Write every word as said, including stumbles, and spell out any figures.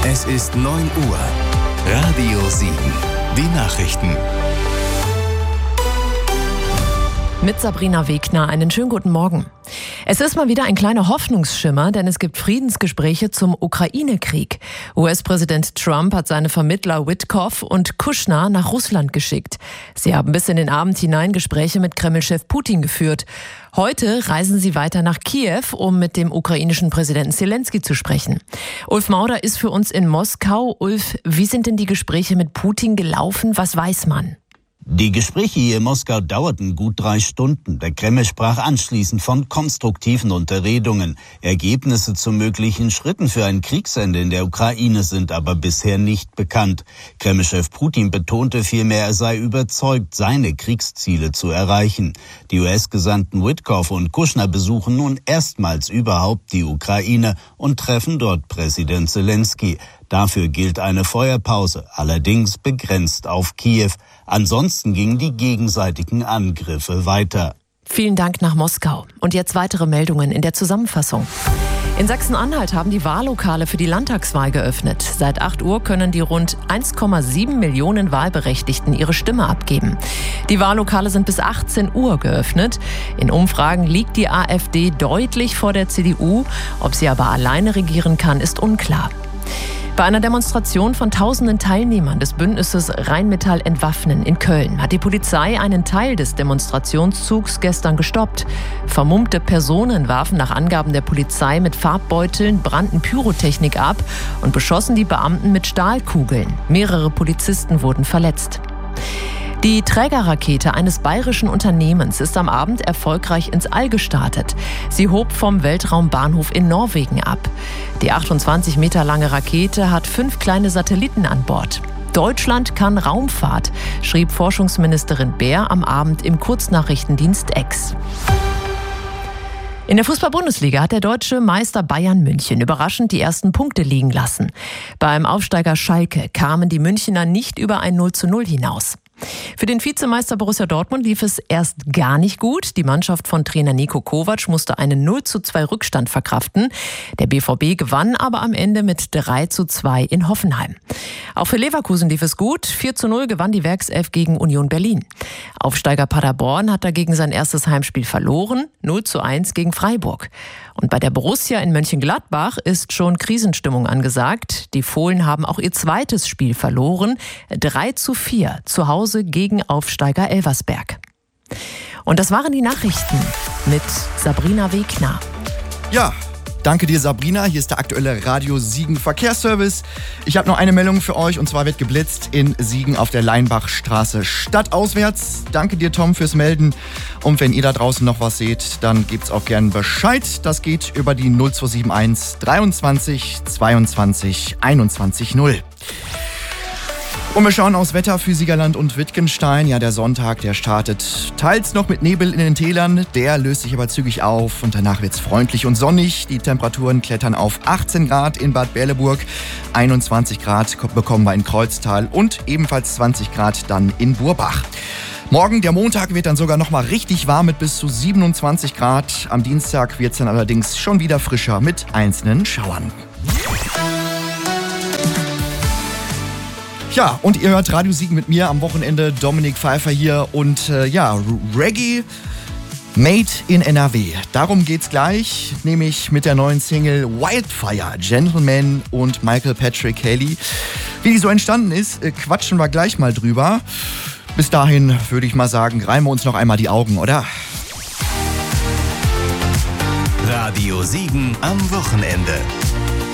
Es ist neun Uhr. Radio Siegen. Die Nachrichten. Mit Sabrina Wegner, einen schönen guten Morgen. Es ist mal wieder ein kleiner Hoffnungsschimmer, denn es gibt Friedensgespräche zum Ukraine-Krieg. U S-Präsident Trump hat seine Vermittler Witkoff und Kushner nach Russland geschickt. Sie haben bis in den Abend hinein Gespräche mit Kreml-Chef Putin geführt. Heute reisen sie weiter nach Kiew, um mit dem ukrainischen Präsidenten Zelensky zu sprechen. Ulf Mauder ist für uns in Moskau. Ulf, wie sind denn die Gespräche mit Putin gelaufen? Was weiß man? Die Gespräche hier in Moskau dauerten gut drei Stunden. Der Kreml sprach anschließend von konstruktiven Unterredungen. Ergebnisse zu möglichen Schritten für ein Kriegsende in der Ukraine sind aber bisher nicht bekannt. Kreml-Chef Putin betonte vielmehr, er sei überzeugt, seine Kriegsziele zu erreichen. Die U S-Gesandten Witkoff und Kushner besuchen nun erstmals überhaupt die Ukraine und treffen dort Präsident Zelensky. Dafür gilt eine Feuerpause, allerdings begrenzt auf Kiew. Ansonsten gingen die gegenseitigen Angriffe weiter. Vielen Dank nach Moskau. Und jetzt weitere Meldungen in der Zusammenfassung. In Sachsen-Anhalt haben die Wahllokale für die Landtagswahl geöffnet. Seit acht Uhr können die rund eins Komma sieben Millionen Wahlberechtigten ihre Stimme abgeben. Die Wahllokale sind bis achtzehn Uhr geöffnet. In Umfragen liegt die AfD deutlich vor der C D U. Ob sie aber alleine regieren kann, ist unklar. Bei einer Demonstration von tausenden Teilnehmern des Bündnisses Rheinmetall entwaffnen in Köln hat die Polizei einen Teil des Demonstrationszugs gestern gestoppt. Vermummte Personen warfen nach Angaben der Polizei mit Farbbeuteln, brannten Pyrotechnik ab und beschossen die Beamten mit Stahlkugeln. Mehrere Polizisten wurden verletzt. Die Trägerrakete eines bayerischen Unternehmens ist am Abend erfolgreich ins All gestartet. Sie hob vom Weltraumbahnhof in Norwegen ab. Die achtundzwanzig Meter lange Rakete hat fünf kleine Satelliten an Bord. Deutschland kann Raumfahrt, schrieb Forschungsministerin Baer am Abend im Kurznachrichtendienst X. In der Fußball-Bundesliga hat der deutsche Meister Bayern München überraschend die ersten Punkte liegen lassen. Beim Aufsteiger Schalke kamen die Münchner nicht über ein null zu null hinaus. Für den Vizemeister Borussia Dortmund lief es erst gar nicht gut. Die Mannschaft von Trainer Niko Kovac musste einen null zu zwei Rückstand verkraften. Der B V B gewann aber am Ende mit drei zu zwei in Hoffenheim. Auch für Leverkusen lief es gut. vier zu null gewann die Werkself gegen Union Berlin. Aufsteiger Paderborn hat dagegen sein erstes Heimspiel verloren. null zu eins gegen Freiburg. Und bei der Borussia in Mönchengladbach ist schon Krisenstimmung angesagt. Die Fohlen haben auch ihr zweites Spiel verloren. drei zu vier zu Hause gegen Aufsteiger Elversberg. Und das waren die Nachrichten mit Sabrina Wegner. Ja, danke dir, Sabrina. Hier ist der aktuelle Radio Siegen Verkehrsservice. Ich habe noch eine Meldung für euch, und zwar wird geblitzt in Siegen auf der Leinbachstraße stadtauswärts. Danke dir, Tom, fürs Melden. Und wenn ihr da draußen noch was seht, dann gebt's auch gern Bescheid. Das geht über die null zwei sieben eins dreiundzwanzig zweiundzwanzig einundzwanzig null. Und wir schauen aufs Wetter für Siegerland und Wittgenstein. Ja, der Sonntag, der startet teils noch mit Nebel in den Tälern. Der löst sich aber zügig auf und danach wird's freundlich und sonnig. Die Temperaturen klettern auf achtzehn Grad in Bad Berleburg, einundzwanzig Grad bekommen wir in Kreuztal und ebenfalls zwanzig Grad dann in Burbach. Morgen, der Montag, wird dann sogar noch mal richtig warm mit bis zu siebenundzwanzig Grad. Am Dienstag wird's dann allerdings schon wieder frischer mit einzelnen Schauern. Ja, und ihr hört Radio Siegen mit mir am Wochenende, Dominik Pfeiffer hier und äh, ja, Reggae Made in N R W. Darum geht's gleich, nämlich mit der neuen Single Wildfire, Gentleman und Michael Patrick Haley. Wie die so entstanden ist, äh, quatschen wir gleich mal drüber. Bis dahin würde ich mal sagen, reimen wir uns noch einmal die Augen, oder? Radio Siegen am Wochenende.